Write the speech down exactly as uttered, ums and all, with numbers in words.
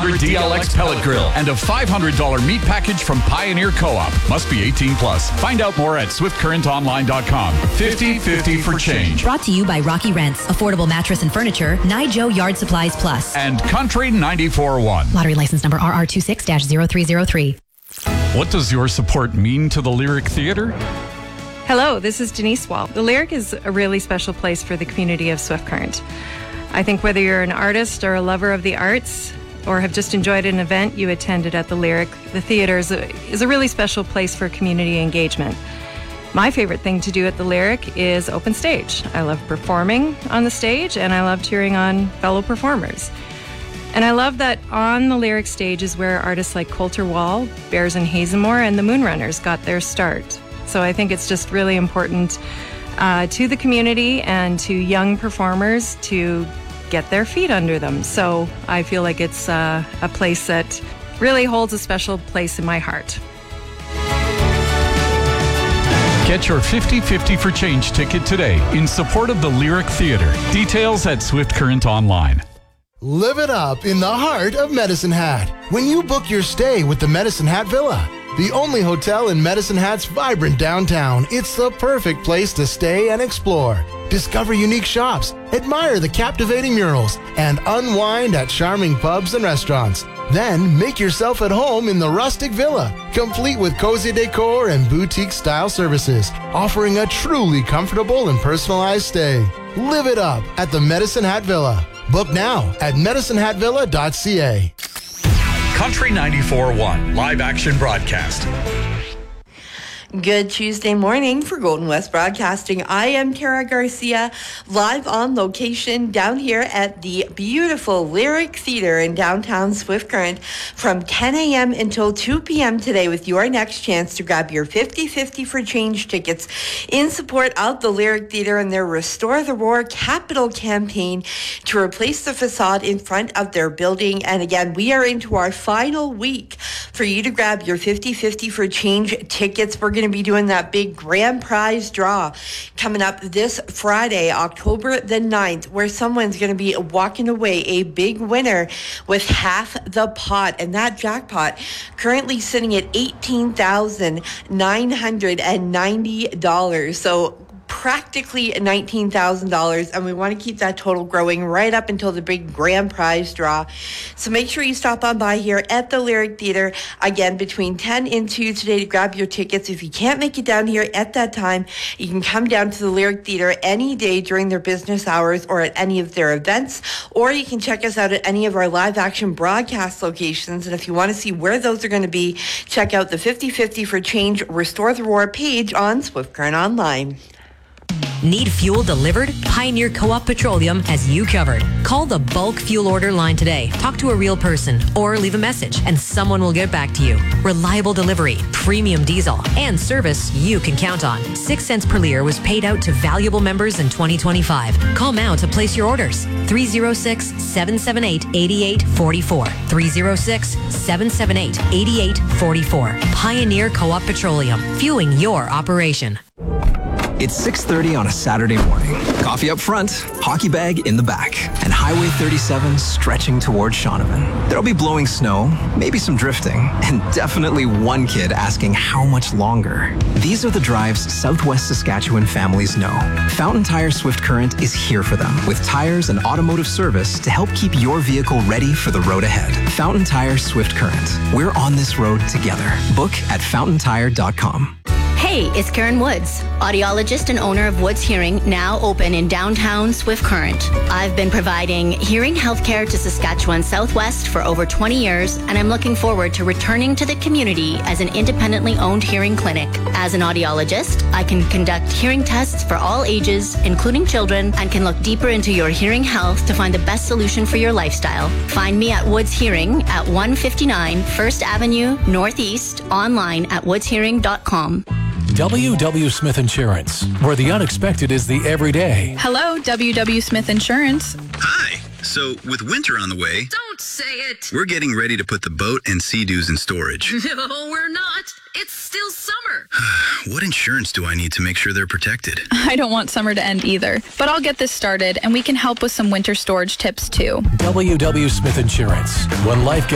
hundred D L X pellet grill and a five hundred dollars meat package from Pioneer Co-op. Must be eighteen plus. Find out more at swift current online dot com. fifty fifty for change. Brought to you by Rocky Rents, affordable mattress and furniture, Nijo Yard Supplies Plus. And Country ninety-four point one. Lottery license number R R two six dash zero three zero three. What does your support mean to the Lyric Theatre? Hello, this is Denise Wall. The Lyric is a really special place for the community of Swift Current. I think whether you're an artist or a lover of the arts or have just enjoyed an event you attended at the Lyric, the theater is a, is a really special place for community engagement. My favorite thing to do at the Lyric is open stage. I love performing on the stage and I love cheering on fellow performers. And I love that on the Lyric stage is where artists like Coulter Wall, Bears and Hazelmore, and the Moonrunners got their start. So I think it's just really important uh, to the community and to young performers to get their feet under them. So I feel like it's uh, a place that really holds a special place in my heart. Get your fifty fifty for change ticket today in support of the Lyric Theatre. Details at Swift Current Online. Live it up in the heart of Medicine Hat when you book your stay with the Medicine Hat Villa. The only hotel in Medicine Hat's vibrant downtown, it's the perfect place to stay and explore. Discover unique shops, admire the captivating murals, and unwind at charming pubs and restaurants. Then make yourself at home in the rustic villa, complete with cozy decor and boutique-style services, offering a truly comfortable and personalized stay. Live it up at the Medicine Hat Villa. Book now at medicine hat villa dot c a. Country ninety-four point one live action broadcast. Good Tuesday morning for Golden West Broadcasting. I am Kara Garcia, live on location down here at the beautiful Lyric Theatre in downtown Swift Current from ten a.m. until two p.m. today with your next chance to grab your fifty fifty for change tickets in support of the Lyric Theatre and their Restore the Roar capital campaign to replace the facade in front of their building. And again, we are into our final week for you to grab your fifty fifty for change tickets. We're going to be doing that big grand prize draw coming up this Friday, October the ninth, where someone's going to be walking away a big winner with half the pot. And that jackpot currently sitting at eighteen thousand nine hundred ninety dollars. So practically nineteen thousand dollars, and we want to keep that total growing right up until the big grand prize draw. So make sure you stop on by here at the Lyric Theatre again between ten and two today to grab your tickets. If you can't make it down here at that time, you can come down to the Lyric Theatre any day during their business hours or at any of their events, or you can check us out at any of our live action broadcast locations. And if you want to see where those are going to be, check out the fifty fifty for change Restore the Roar page on Swift Current Online. Need fuel delivered? Pioneer Co-op Petroleum has you covered. Call the bulk fuel order line today. Talk to a real person or leave a message and someone will get back to you. Reliable delivery, premium diesel, and service you can count on. Six cents per liter was paid out to valuable members in twenty twenty-five. Call now to place your orders. three oh six, seven seven eight, eight eight four four. three oh six, seven seven eight, eight eight four four. Pioneer Co-op Petroleum, fueling your operation. It's six thirty on a Saturday morning. Coffee up front, hockey bag in the back, and Highway thirty-seven stretching towards Shaunavon. There'll be blowing snow, maybe some drifting, and definitely one kid asking how much longer. These are the drives Southwest Saskatchewan families know. Fountain Tire Swift Current is here for them with tires and automotive service to help keep your vehicle ready for the road ahead. Fountain Tire Swift Current. We're on this road together. Book at fountain tire dot com. Hey, it's Karen Woods, audiologist and owner of Woods Hearing, now open in downtown Swift Current. I've been providing hearing healthcare to Saskatchewan Southwest for over twenty years, and I'm looking forward to returning to the community as an independently owned hearing clinic. As an audiologist, I can conduct hearing tests for all ages, including children, and can look deeper into your hearing health to find the best solution for your lifestyle. Find me at Woods Hearing at one fifty-nine First Avenue Northeast, online at woods hearing dot com. W W. Smith Insurance, where the unexpected is the everyday. Hello, W W. Smith Insurance. Hi. So, with winter on the way... Don't say it! We're getting ready to put the boat and Sea-Doos in storage. No, we're not. It's still summer. What insurance do I need to make sure they're protected? I don't want summer to end either, but I'll get this started, and we can help with some winter storage tips, too. W W. Smith Insurance. When life gets